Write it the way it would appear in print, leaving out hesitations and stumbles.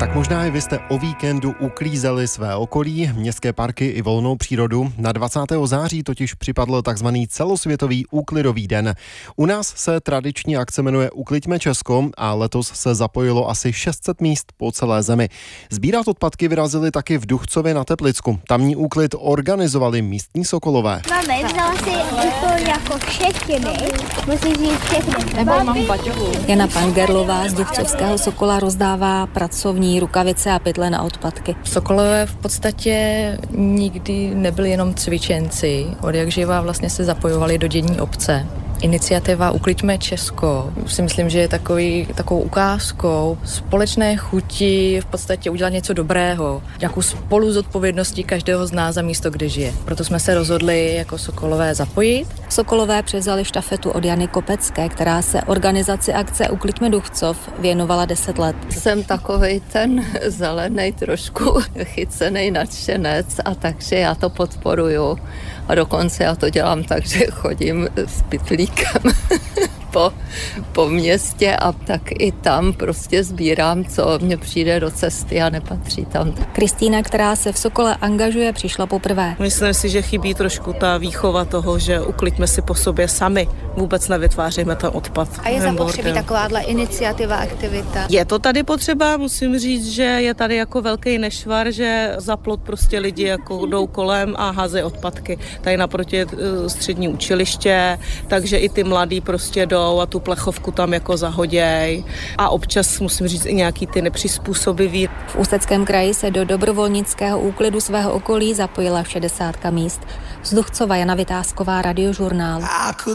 Tak možná i vy jste o víkendu uklízeli své okolí, městské parky i volnou přírodu. Na 20. září totiž připadl takzvaný celosvětový úklidový den. U nás se tradiční akce jmenuje Ukliďme Česko a letos se zapojilo asi 600 míst po celé zemi. Sbírat odpadky vyrazili taky v Duchcově na Teplicku. Tamní úklid organizovali místní sokolové. Máme, vzala si to jako všechny, musíš jít všechny. Nebo mám baťovu. Jana Pangerlová z Duchcovského Sokola rozdává pracovní rukavice a pytle na odpadky. Sokolové v podstatě nikdy nebyli jenom cvičenci. Od jak živá vlastně se zapojovali do dění obce. Iniciativa Ukliďme Česko si myslím, že je takovou ukázkou společné chuti v podstatě udělat něco dobrého, nějakou spolu zodpovědností každého z nás za místo, kde žije. Proto jsme se rozhodli jako sokolové zapojit. Sokolové převzali štafetu od Jany Kopecké, která se organizaci akce Ukliďme Duchcov věnovala 10 let. Jsem takovej ten zelený, trošku chycený nadšenec a takže já to podporuju. A dokonce já to dělám tak, že chodím s pytlíkem po městě a tak i tam prostě sbírám, co mně přijde do cesty a nepatří tam. Kristýna, která se v Sokole angažuje, přišla poprvé. Myslím si, že chybí trošku ta výchova toho, že ukliďme si po sobě sami. Vůbec nevytváříme ten odpad. A je zapotřebí takováhle iniciativa, aktivita? Je to tady potřeba, musím říct, že je tady jako velký nešvar, že za plot prostě lidi jako jdou kolem a házejí odpadky. Tady naproti je střední učiliště, takže i ty mladí prostě jdou a tu plechovku tam jako zahoděj. A občas musím říct i nějaký ty nepřizpůsobiví. V Ústeckém kraji se do dobrovolnického úklidu svého okolí zapojila 60 míst. Z Duchcova Jana Vytázková, Radiožurnál.